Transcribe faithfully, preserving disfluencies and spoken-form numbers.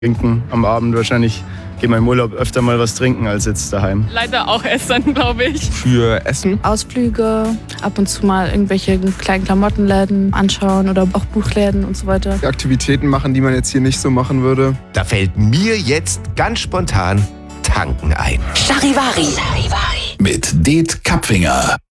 Trinken am Abend wahrscheinlich. Gehe mal im Urlaub öfter mal was trinken als jetzt daheim. Leider auch Essen, glaube ich. Für Essen? Ausflüge, ab und zu mal irgendwelche kleinen Klamottenläden anschauen oder auch Buchläden und so weiter. Aktivitäten machen, die man jetzt hier nicht so machen würde. Da fällt mir jetzt ganz spontan Tanken ein. Charivari. Mit Det Kapfinger.